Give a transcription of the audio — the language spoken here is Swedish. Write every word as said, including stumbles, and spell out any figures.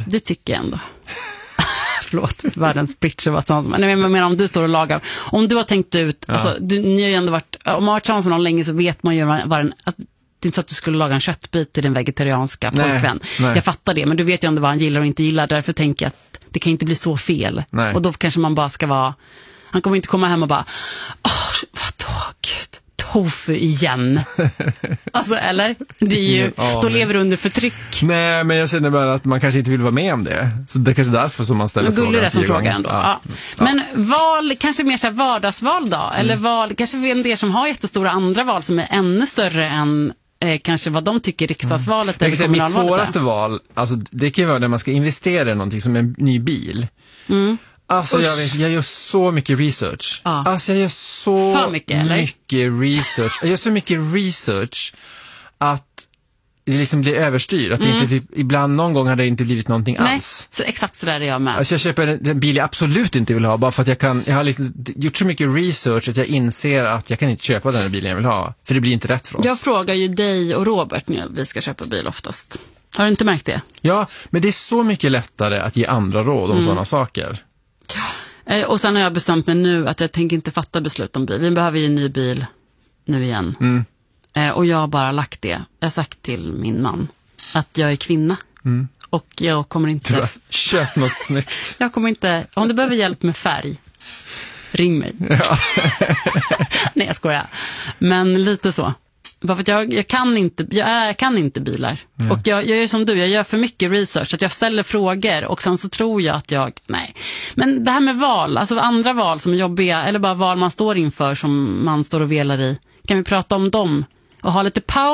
Det tycker jag ändå. Förlåt, världens bitch var tillsammans. Men jag menar, om du står och lagar, om du har tänkt ut, ja. alltså, du, ni har ju ändå varit, om man har varit tillsammans med någon länge så vet man ju vad den, alltså, det är inte så att du skulle laga en köttbit till din vegetarianska pojkvän. Jag fattar det, men du vet ju ändå vad han gillar och inte gillar, därför tänker jag att det kan inte bli så fel. Nej. Och då kanske man bara ska vara, han kommer inte komma hem och bara, åh, vadå, gud, tofu igen. Alltså, eller? Det är ju, ja, då lever du under förtryck. Nej, men jag känner bara att man kanske inte vill vara med om det. Så det är kanske därför som man ställer frågan. Gullig det som frågar ändå. Ja. Ja. Men val, kanske mer så här vardagsval då? Eller mm. val, kanske en del som har jättestora andra val som är ännu större än eh, kanske vad de tycker riksdagsvalet mm. eller kommunalvalet. Mitt svåraste val, alltså, det kan ju vara när man ska investera i någonting som en ny bil. Mm. Alltså jag, vet, jag gör så mycket research. Ja. Alltså jag gör så För mycket, mycket research. Jag gör så mycket research att det liksom blir överstyr. Att mm. det inte, ibland någon gång hade det inte blivit någonting Nej, alls. Så exakt så där är jag med. Alltså jag köper en, en bil jag absolut inte vill ha. Bara för att jag kan, jag har liksom gjort så mycket research att jag inser att jag kan inte köpa den här bilen jag vill ha. För det blir inte rätt för oss. Jag frågar ju dig och Robert när vi ska köpa bil oftast. Har du inte märkt det? Ja, men det är så mycket lättare att ge andra råd om mm. sådana saker. Och sen har jag bestämt mig nu att jag tänker inte fatta beslut om bil. Vi behöver ju en ny bil nu igen. Mm. Och jag har bara lagt det. Jag har sagt till min man att jag är kvinna. Mm. Och jag kommer inte... Du har köpt något snyggt. Jag kommer inte... Om du behöver hjälp med färg, ring mig. Ja. Nej, jag skojar. Men lite så. Bara för att jag, jag, kan inte, jag, jag kan inte bilar. Mm. Och jag, jag är som du, jag gör för mycket research. Att jag ställer frågor och sen så tror jag att jag... Nej. Men det här med val, alltså andra val som är jobbiga, eller bara val man står inför som man står och velar i. Kan vi prata om dem? Och ha lite paus